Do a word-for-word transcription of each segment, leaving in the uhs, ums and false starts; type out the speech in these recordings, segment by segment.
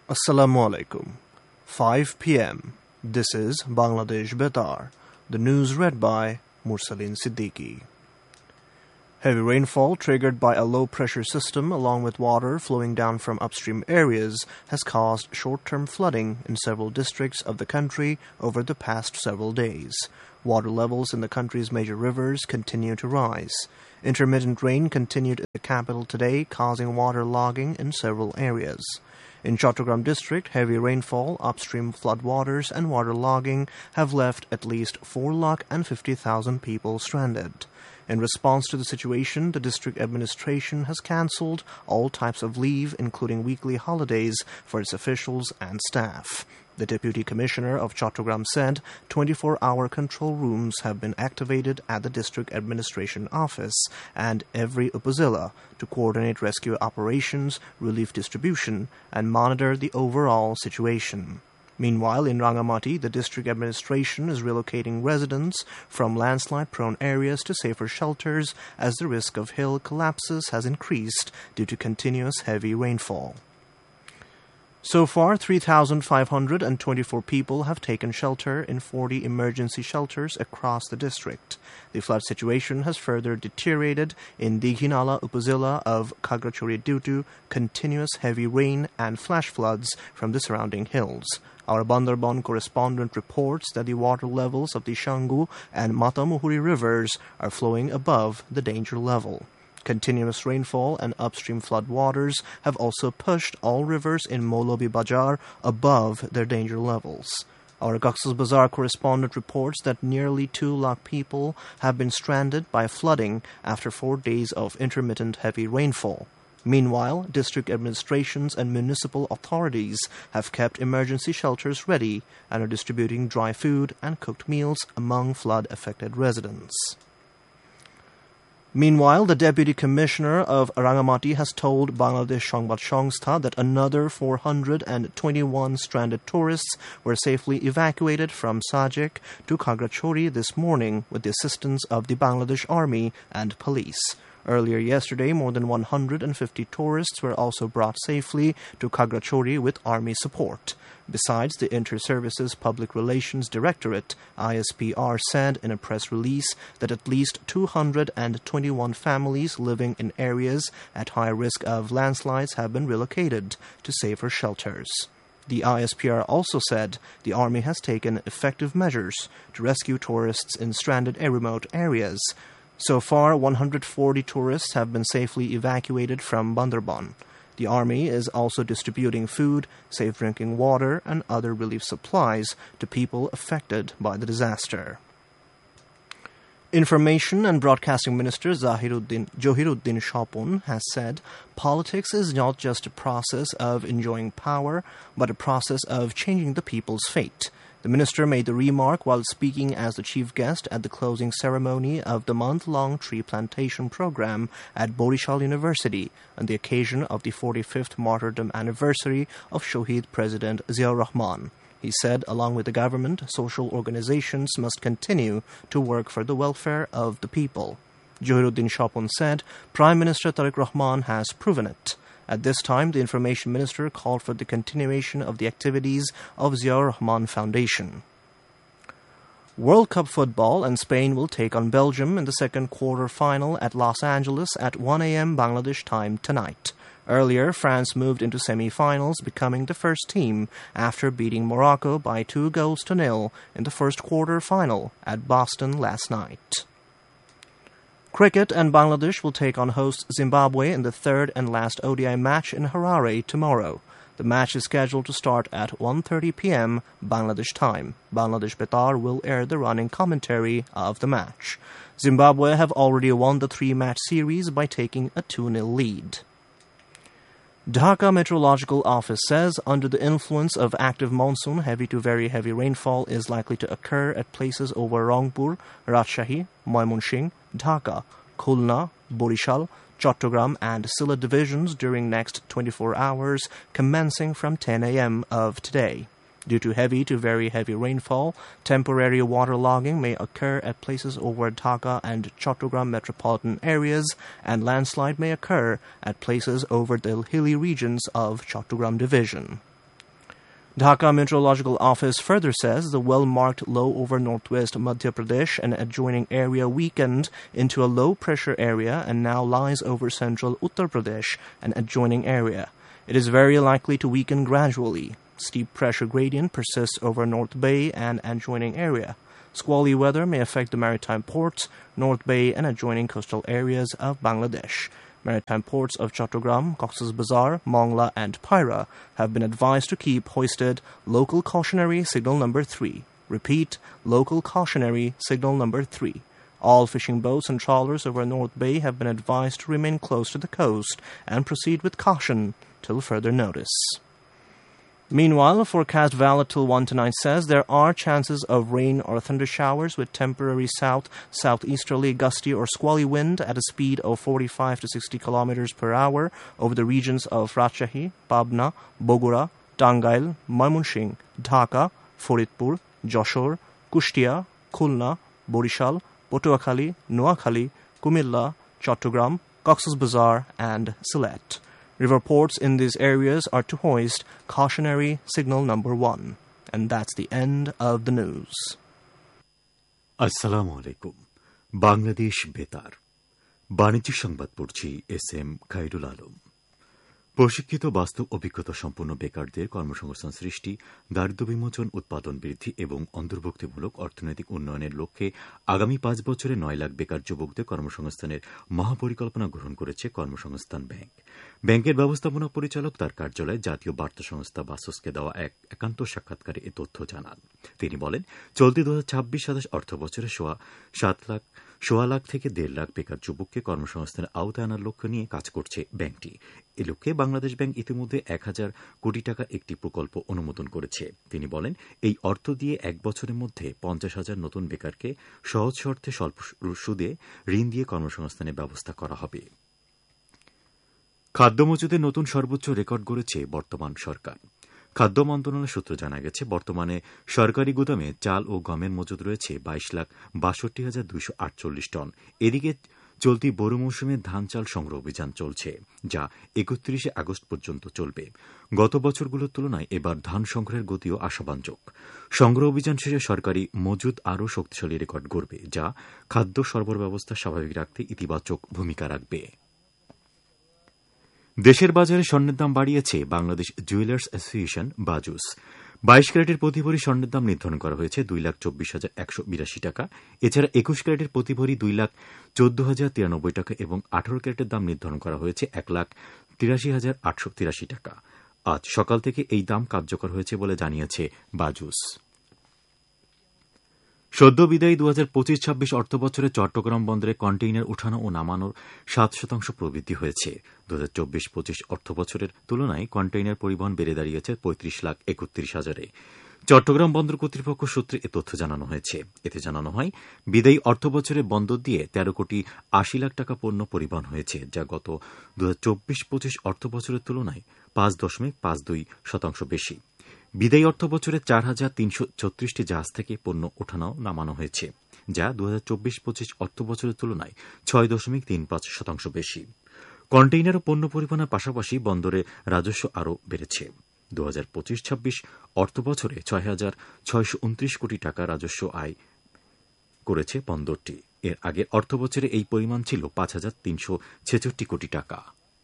Assalamu alaikum. five p.m. This is Bangladesh Betar. The news read by Mursalin Siddiqui. Heavy rainfall triggered by a low-pressure system along with water flowing down from upstream areas has caused short-term flooding in several districts of the country over the past several days. Water levels in the country's major rivers continue to rise. Intermittent rain continued in the capital today, causing water logging in several areas. In Chattogram district, heavy rainfall, upstream floodwaters, and water logging have left at least four lakh fifty thousand people stranded. In response to the situation, the district administration has cancelled all types of leave, including weekly holidays, for its officials and staff. The Deputy Commissioner of Chattogram said twenty-four hour control rooms have been activated at the District Administration Office and every upazila to coordinate rescue operations, relief distribution, and monitor the overall situation. Meanwhile, in Rangamati, the district administration is relocating residents from landslide-prone areas to safer shelters as the risk of hill collapses has increased due to continuous heavy rainfall. So far, three thousand five hundred twenty-four people have taken shelter in forty emergency shelters across the district. The flood situation has further deteriorated in Dighinala upazila of Khagrachari due to continuous heavy rain and flash floods from the surrounding hills. Our Bandarbhan correspondent reports that the water levels of the Shangu and Matamuhuri rivers are flowing above the danger level. Continuous rainfall and upstream floodwaters have also pushed all rivers in Molobi Bajar above their danger levels. Our Cox's Bazar correspondent reports that nearly two lakh people have been stranded by flooding after four days of intermittent heavy rainfall. Meanwhile, district administrations and municipal authorities have kept emergency shelters ready and are distributing dry food and cooked meals among flood-affected residents. Meanwhile, the Deputy Commissioner of Rangamati has told Bangladesh Shangbad Songstha that another four hundred twenty-one stranded tourists were safely evacuated from Sajek to Khagrachari this morning with the assistance of the Bangladesh Army and police. Earlier yesterday, more than one hundred fifty tourists were also brought safely to Khagrachari with army support. Besides, the Inter-Services Public Relations Directorate, I S P R, said in a press release that at least two hundred twenty-one families living in areas at high risk of landslides have been relocated to safer shelters. The I S P R also said the Army has taken effective measures to rescue tourists in stranded and remote areas. So far, one hundred forty tourists have been safely evacuated from Bandarbhan. The Army is also distributing food, safe drinking water, and other relief supplies to people affected by the disaster. Information and Broadcasting Minister Zahiruddin, Johiruddin Shapun has said politics is not just a process of enjoying power, but a process of changing the people's fate. The minister made the remark while speaking as the chief guest at the closing ceremony of the month-long tree plantation program at Borishal University on the occasion of the forty-fifth martyrdom anniversary of Shohid President Ziaur Rahman. He said, along with the government, social organizations must continue to work for the welfare of the people. Johiruddin Shapun said, Prime Minister Tariq Rahman has proven it. At this time, the Information Minister called for the continuation of the activities of Ziaur Rahman Foundation. World Cup football, and Spain will take on Belgium in the second quarter final at Los Angeles at one a.m. Bangladesh time tonight. Earlier, France moved into semi-finals, becoming the first team after beating Morocco by two goals to nil in the first quarter final at Boston last night. Cricket, and Bangladesh will take on host Zimbabwe in the third and last O D I match in Harare tomorrow. The match is scheduled to start at one thirty p.m. Bangladesh time. Bangladesh Betar will air the running commentary of the match. Zimbabwe have already won the three-match series by taking a two nil lead. Dhaka Meteorological Office says under the influence of active monsoon, heavy to very heavy rainfall is likely to occur at places over Rangpur, Rajshahi, Mymensingh, Dhaka, Khulna, Borishal, Chattogram and Sylhet divisions during next twenty-four hours commencing from ten a.m. of today. Due to heavy to very heavy rainfall, temporary waterlogging may occur at places over Dhaka and Chattogram metropolitan areas, and landslide may occur at places over the hilly regions of Chattogram division. Dhaka Meteorological Office further says the well-marked low over northwest Madhya Pradesh and adjoining area weakened into a low-pressure area and now lies over central Uttar Pradesh and adjoining area. It is very likely to weaken gradually. Steep pressure gradient persists over North Bay and adjoining area. Squally weather may affect the maritime ports, North Bay and adjoining coastal areas of Bangladesh. Maritime ports of Chattogram, Cox's Bazar, Mongla and Pyra have been advised to keep hoisted local cautionary signal number three. Repeat, local cautionary signal number three. All fishing boats and trawlers over North Bay have been advised to remain close to the coast and proceed with caution till further notice. Meanwhile, a forecast valid till one tonight says there are chances of rain or thunder showers with temporary south, southeasterly, gusty or squally wind at a speed of forty-five to sixty kilometers per hour over the regions of Rajshahi, Pabna, Bogura, Tangail, Mymensingh, Dhaka, Faridpur, Joshor, Kushtia, Khulna, Borishal, Potuakhali, Noakhali, Kumilla, Chattogram, Cox's Bazar and Sylhet. River ports in these areas are to hoist cautionary signal number one. And that's the end of the news. Assalamu alaikum. Bangladesh Betar. বাণিজ্যিক সংবাদ পড়ছি S M Khairul Alam. প্রশিক্ষিত বাস্তব অভিজ্ঞতা সম্পন্ন বেকারদের কর্মসংস্থান সৃষ্টি, দারিদ্র্য বিমোচন, উৎপাদন বৃদ্ধি এবং অন্তর্ভুক্তিমূলক অর্থনৈতিক উন্নয়নের লক্ষ্যে আগামী পাঁচ বছরে নয় লাখ বেকার যুবকদের কর্মসংস্থানের মহাপরিকল্পনা গ্রহণ করেছে কর্মসংস্থান ব্যাংক। ব্যাংকের ব্যবস্থাপনা পরিচালক তার কার্যালয়ে জাতীয় বার্তা সংস্থা বাসসকে দেওয়া এক একান্ত সাক্ষাৎকারে এ তথ্য জানান। তিনি বলেন, চলতি দু হাজার ছাব্বিশ সাতাশ অর্থ বছরে সোয়া সাত লাখ সোয়া লাখ থেকে দেড় লাখ বেকার যুবককে কর্মসংস্থানের আওতায় আনার লক্ষ্য নিয়ে কাজ করছে ব্যাংকটি। এ লক্ষ্যে বাংলাদেশ ব্যাংক ইতিমধ্যে এক হাজার কোটি টাকা একটি প্রকল্প অনুমোদন করেছে। তিনি বলেন, এই অর্থ দিয়ে এক বছরের মধ্যে পঞ্চাশ হাজার নতুন বেকারকে সহজ শর্তে স্বল্প সুদে ঋণ দিয়ে কর্মসংস্থানের ব্যবস্থা করা হবে। খাদ্য মজুদের নতুন সর্বোচ্চ রেকর্ড গড়েছে বর্তমান সরকার। খাদ্য মন্ত্রণালয় সূত্র জানা গেছে, বর্তমানে সরকারি গুদামে চাল ও গমের মজুদ রয়েছে বাইশ লাখ বাষট্টি হাজার দুইশো আটচল্লিশ টন। এদিকে চলতি বোরো মৌসুমে ধান চাল সংগ্রহ অভিযান চলছে, যা একত্রিশে আগস্ট পর্যন্ত চলবে। গত বছরগুলোর তুলনায় এবার ধান সংগ্রহের গতিও আশাব্যঞ্জক। সংগ্রহ অভিযান শেষে সরকারি মজুদ আরও শক্তিশালী রেকর্ড গড়বে, যা খাদ্য সরবরাহ ব্যবস্থা স্বাভাবিক রাখতে ইতিবাচক ভূমিকা রাখবে। দেশের বাজারে স্বর্ণের দাম বাড়িয়েছে বাংলাদেশ জুয়েলার্স অ্যাসোসিয়েশন বাজুস। বাইশ ক্যারেটের প্রতি ভরি স্বর্ণের দাম নির্ধারণ করা হয়েছে দুই লাখ চব্বিশ হাজার একশো বিরাশি টাকা। এছাড়া একুশ ক্যারেটের প্রতি ভরি দুই লাখ চোদ্দ হাজার তিরানব্বই টাকা এবং আঠারো ক্যারেটের দাম নির্ধারণ করা হয়েছে এক লাখ তিরাশি হাজার আটশো তিরাশি টাকা। আজ সকাল থেকে এই দাম কার্যকর হয়েছে বলে জানিয়েছে বাজুস। সদ্য বিদায়ী দু হাজার পঁচিশ ছাব্বিশ অর্থ বছরে চট্টগ্রাম বন্দরে কন্টেইনার উঠানো ও নামানোর সাত শতাংশ প্রবৃদ্ধি হয়েছে। দু হাজার চব্বিশ পঁচিশ অর্থ বছরের তুলনায় কন্টেইনার পরিবহন বেড়ে দাঁড়িয়েছে পঁয়ত্রিশ লাখ একত্রিশ হাজারে। চট্টগ্রাম বন্দর কর্তৃপক্ষ সূত্রে এ তথ্য জানানো হয়েছে। এতে জানানো হয়, বিদায়ী অর্থ বছরে বন্দর দিয়ে তেরো কোটি আশি লাখ টাকা পণ্য পরিবহন হয়েছে, যা গত দু হাজার চব্বিশ পঁচিশ অর্থ বছরের তুলনায় পাঁচ দশমিক পাঁচ দুই শতাংশ বেশি। বিদায়ী অর্থ বছরে চার হাজার তিনশো ছত্রিশটি জাহাজ থেকে পণ্য ওঠানো নামানো হয়েছে, যা দু হাজার চব্বিশ পঁচিশ অর্থ বছরের তুলনায় ছয় দশমিক তিন পাঁচ শতাংশ বেশি। কন্টেইনার ও পণ্য পরিবহনের পাশাপাশি বন্দরে রাজস্ব আরও বেড়েছে। দু হাজার পঁচিশ ছাব্বিশ অর্থ বছরে ছয় হাজার ছয়শো উনত্রিশ কোটি টাকা রাজস্ব আয় করেছে বন্দরটি। এর আগের অর্থ বছরে এই পরিমাণ ছিল পাঁচ হাজার তিনশো ছেষট্টি কোটি টাকা।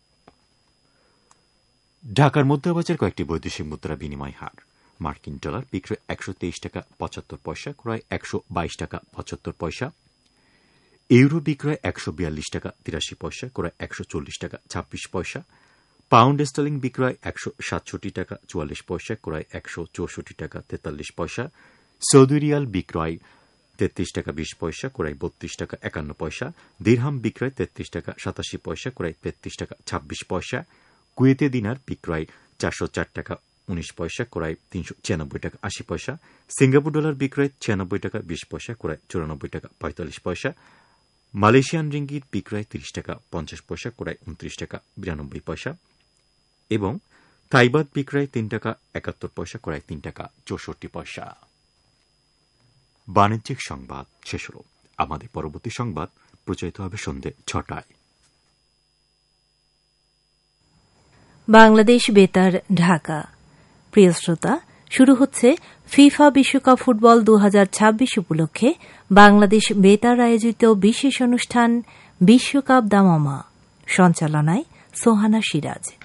ঢাকার মধ্যবাজার কয়েকটি বৈদেশিক মুদ্রা বিনিময় হার। মার্কিন ডলার বিক্রয় একশো তেইশ টাকা পঁচাত্তর পয়সা, ক্রয় একশো বাইশ টাকা পঁচাত্তর পয়সা। ইউরো বিক্রয় একশো বিয়াল্লিশ টাকা তিরাশি পয়সা, ক্রয় একশো চল্লিশ টাকা ছাব্বিশ পয়সা। পাউন্ড স্টার্লিং বিক্রয় একশো সাতষট্টি টাকা চুয়াল্লিশ পয়সা, ক্রয় একশো চৌষট্টি টাকা তেতাল্লিশ পয়সা। সৌদি রিয়াল বিক্রয় তেত্রিশ টাকা বিশ পয়সা, ক্রয় বত্রিশ টাকা একান্ন পয়সা। দিরহাম বিক্রয় তেত্রিশ টাকা সাতাশি পয়সা, ক্রয় তেত্রিশ টাকা ছাব্বিশ পয়সা। কুয়েতে দিনার বিক্রয় চারশো চার টাকা উনিশ পয়সা, ক্রয় তিনশো ছিয়ানব্বই টাকা আশি পয়সা। সিঙ্গাপুর ডলার বিক্রয় ছিয়ানব্বই টাকা বিশ পয়সা, ক্রয় চুরানব্বই টাকা পঁয়তাল্লিশ পয়সা। মালয়েশিয়ান রিঙ্গিত বিক্রয় তিরিশ টাকা পঞ্চাশ পয়সা, ক্রয় উনত্রিশ টাকা বিরানব্বই পয়সা এবং থাইবাদ বিক্রয় তিন টাকা একাত্তর পয়সা, ক্রয় তিন টাকা চৌষট্টি পয়সা। বাণিজ্যিক সংবাদ শেষ হল। আমাদের পরবর্তী সংবাদ প্রচারিত হবে সন্ধ্যে ছটায়। বাংলাদেশ বেতার ঢাকা। প্রিয় শ্রোতা, শুরু হচ্ছে ফিফা বিশ্বকাপ ফুটবল দু হাজার ছাব্বিশ উপলক্ষে বাংলাদেশ বেতার আয়োজিত বিশেষ অনুষ্ঠান বিশ্বকাপ দামামা। সঞ্চালনায় সোহানা সিরাজ।